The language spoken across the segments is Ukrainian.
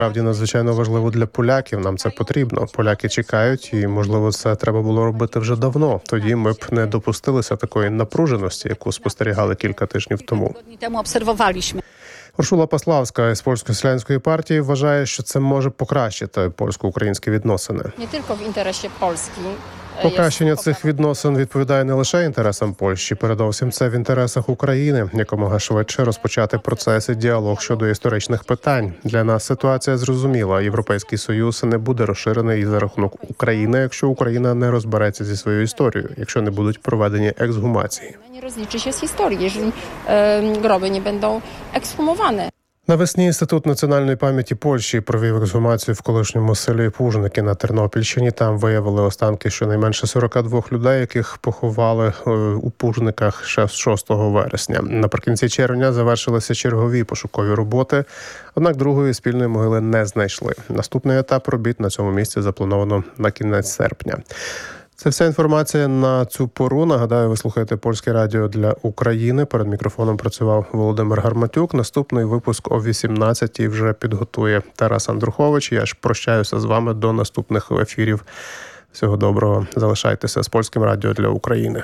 Справді надзвичайно важливо для поляків, нам це потрібно. Поляки чекають і, можливо, це треба було робити вже давно. Тоді ми б не допустилися такої напруженості, яку спостерігали кілька тижнів тому. Уршула Паславська з Польської селянської партії вважає, що це може покращити польсько-українські відносини. Не тільки в інтересі Польщі. Покращення цих відносин відповідає не лише інтересам Польщі, передовсім це в інтересах України, якомога швидше розпочати процес і діалог щодо історичних питань. Для нас ситуація зрозуміла. Європейський Союз не буде розширений і за рахунок України, якщо Україна не розбереться зі своєю історією, якщо не будуть проведені ексгумації. Не розлічиться з історією, якщо гроби не будуть ексгумовані. Навесні Інститут національної пам'яті Польщі провів ексгумацію в колишньому селі Пужники на Тернопільщині. Там виявили останки щонайменше 42 людей, яких поховали у Пужниках ще 6 вересня. Наприкінці червня завершилися чергові пошукові роботи, однак другої спільної могили не знайшли. Наступний етап робіт на цьому місці заплановано на кінець серпня. Це вся інформація на цю пору. Нагадаю, ви слухаєте Польське радіо для України. Перед мікрофоном працював Володимир Гарматюк. Наступний випуск о 18-й вже підготує Тарас Андрухович. Я ж прощаюся з вами до наступних ефірів. Всього доброго. Залишайтеся з Польським радіо для України.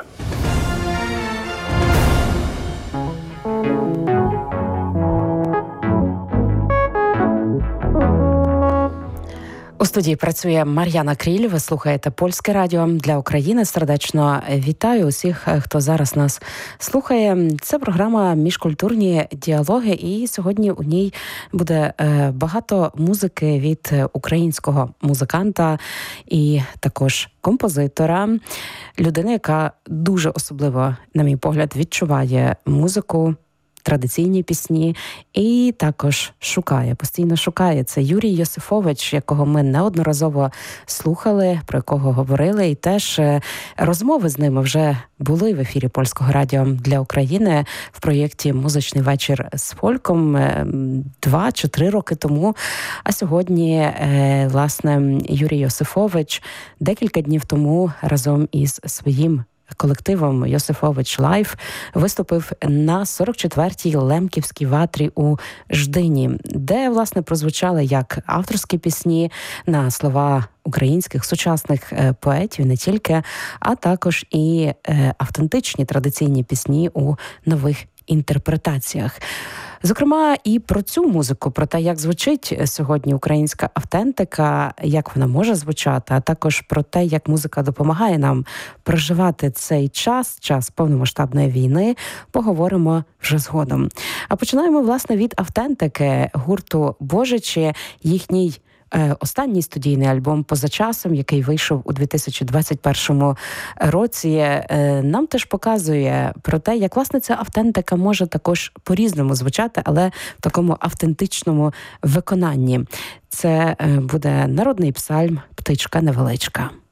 У студії працює Мар'яна Кріль. Ви слухаєте Польське радіо для України. Сердечно вітаю усіх, хто зараз нас слухає. Це програма «Міжкультурні діалоги», і сьогодні у ній буде багато музики від українського музиканта і також композитора, людини, яка дуже особливо, на мій погляд, відчуває музику, традиційні пісні і також постійно шукає. Це Юрій Йосифович, якого ми неодноразово слухали, про якого говорили, і теж розмови з ними вже були в ефірі Польського радіо для України в проєкті «Музичний вечір з фольком» 2 чи 3 роки тому. А сьогодні, власне, Юрій Йосифович декілька днів тому разом із своїм колективом «Йосифович Лайф» виступив на 44-й Лемківській ватрі у Ждині, де, власне, прозвучали як авторські пісні на слова українських сучасних поетів, не тільки, а також і автентичні традиційні пісні у нових інтерпретаціях. Зокрема, і про цю музику, про те, як звучить сьогодні українська автентика, як вона може звучати, а також про те, як музика допомагає нам проживати цей час повномасштабної війни, поговоримо вже згодом. А починаємо, власне, від автентики гурту «Божичі», їхній останній студійний альбом «Поза часом», який вийшов у 2021 році, нам теж показує про те, як, власне, ця автентика може також по-різному звучати, але в такому автентичному виконанні. Це буде народний псальм «Птичка невеличка».